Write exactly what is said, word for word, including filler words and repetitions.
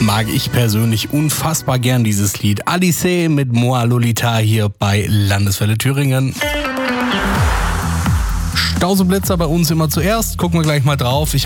Mag ich persönlich unfassbar gern dieses Lied. Alice mit Moi Lolita hier bei Landeswelle Thüringen. Stauseblitzer bei uns immer zuerst. Gucken wir gleich mal drauf. Ich